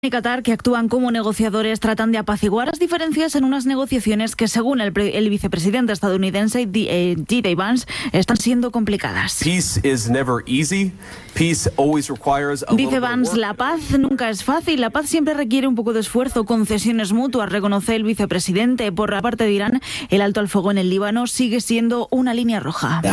y Qatar, que actúan como negociadores, tratan de apaciguar las diferencias en unas negociaciones que, según el vicepresidente estadounidense J.D. Vance, están siendo complicadas. Dice Vance, la paz nunca es fácil, la paz siempre requiere un poco de esfuerzo, concesiones mutuas, reconoce el vicepresidente. Por la parte de Irán, el alto al fuego en el Líbano sigue siendo una línea roja.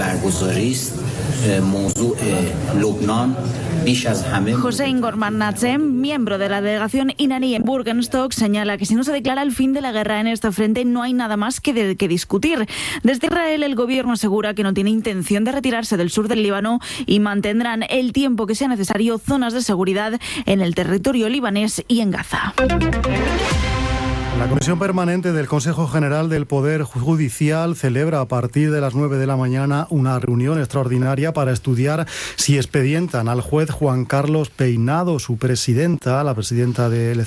Hossein Gorman-Natzem, miembro de la delegación iraní en Burgenstock, señala que si no se declara el fin de la guerra en este frente, no hay nada más que discutir. Desde Israel, el gobierno asegura que no tiene intención de retirarse del sur del Líbano y mantendrán el tiempo que sea necesario zonas de seguridad en el territorio libanés y en Gaza. La Comisión Permanente del Consejo General del Poder Judicial celebra a partir de las 9 de la mañana una reunión extraordinaria para estudiar si expedientan al juez Juan Carlos Peinado. Su presidenta, la presidenta del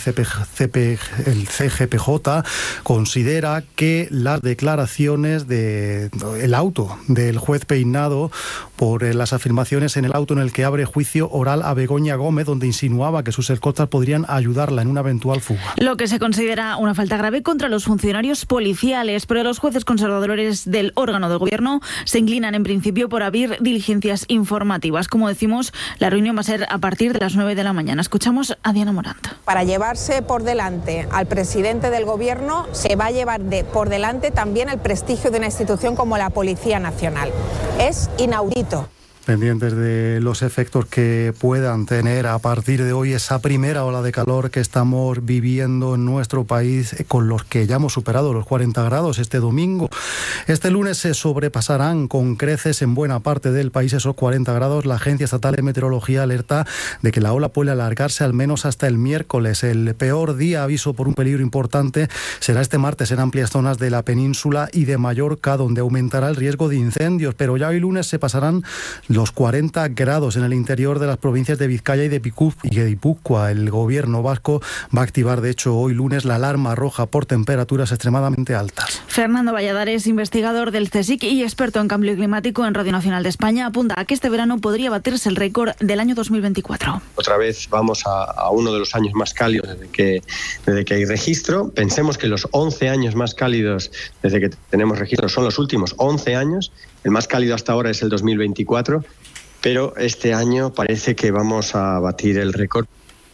CGPJ, considera que las declaraciones el auto del juez Peinado por las afirmaciones en el auto en el que abre juicio oral a Begoña Gómez, donde insinuaba que sus escoltas podrían ayudarla en una eventual fuga. Lo que se considera una falta grave contra los funcionarios policiales, pero los jueces conservadores del órgano de gobierno se inclinan en principio por abrir diligencias informativas. Como decimos, la reunión va a ser a partir de las 9 de la mañana. Escuchamos a Diana Morant. Para llevarse por delante al presidente del gobierno, se va a llevar por delante también el prestigio de una institución como la Policía Nacional. Es inaudito. Pendientes de los efectos que puedan tener a partir de hoy esa primera ola de calor que estamos viviendo en nuestro país, con los que ya hemos superado los 40 grados este domingo. Este lunes se sobrepasarán con creces en buena parte del país esos 40 grados. La Agencia Estatal de Meteorología alerta de que la ola puede alargarse al menos hasta el miércoles. El peor día, aviso por un peligro importante, será este martes en amplias zonas de la península y de Mallorca, donde aumentará el riesgo de incendios. Pero ya hoy lunes se pasarán los 40 grados en el interior de las provincias de Vizcaya y de Guipúzcoa. El gobierno vasco va a activar, de hecho, hoy lunes la alarma roja por temperaturas extremadamente altas. Fernando Valladares, investigador del CSIC y experto en cambio climático en Radio Nacional de España, apunta a que este verano podría batirse el récord del año 2024. Otra vez vamos a uno de los años más cálidos desde que hay registro. Pensemos que los 11 años más cálidos desde que tenemos registro son los últimos 11 años. El más cálido hasta ahora es el 2024, pero este año parece que vamos a batir el récord.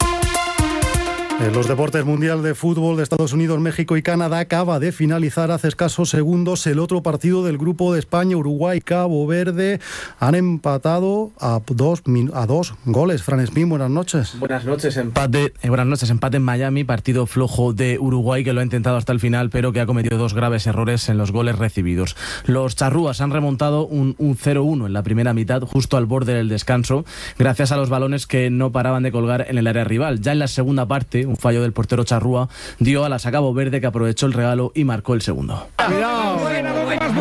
En los deportes, Mundial de Fútbol de Estados Unidos, México y Canadá acaba de finalizar hace escasos segundos el otro partido del grupo de España. Uruguay y Cabo Verde han empatado a dos goles. Fran Espín, buenas noches. Buenas noches, empate en Miami, partido flojo de Uruguay que lo ha intentado hasta el final, pero que ha cometido dos graves errores en los goles recibidos. Los charrúas han remontado un 0-1 en la primera mitad, justo al borde del descanso, gracias a los balones que no paraban de colgar en el área rival. Ya en la segunda parte, un fallo del portero charrúa dio alas a Cabo Verde, que aprovechó el regalo y marcó el segundo. Cuidado, gol de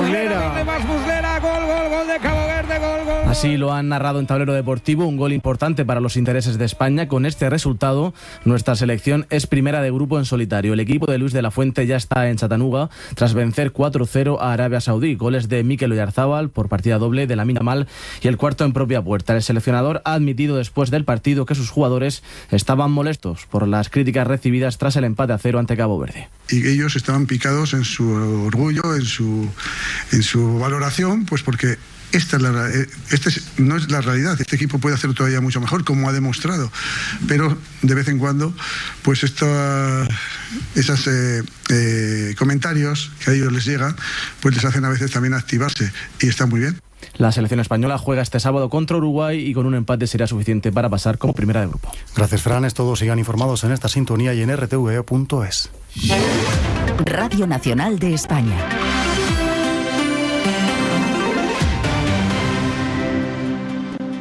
Cabo Verde, gol. Así lo han narrado en Tablero Deportivo, un gol importante para los intereses de España. Con este resultado, nuestra selección es primera de grupo en solitario. El equipo de Luis de la Fuente ya está en Chattanooga tras vencer 4-0 a Arabia Saudí. Goles de Mikel Oyarzábal por partida doble, de Lamine Yamal y el cuarto en propia puerta. El seleccionador ha admitido después del partido que sus jugadores estaban molestos por las críticas recibidas tras el empate a 0 ante Cabo Verde. Y ellos estaban picados en su orgullo, en su valoración, pues porque esta no es la realidad. Este equipo puede hacerlo todavía mucho mejor, como ha demostrado, pero de vez en cuando pues esos comentarios que a ellos les llegan pues les hacen a veces también activarse, y está muy bien. La selección española juega este sábado contra Uruguay y con un empate será suficiente para pasar como primera de grupo. Gracias, Fran. Todos sigan informados en esta sintonía y en rtve.es. Radio Nacional de España.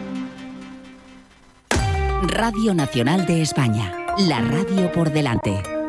Radio Nacional de España, la radio por delante.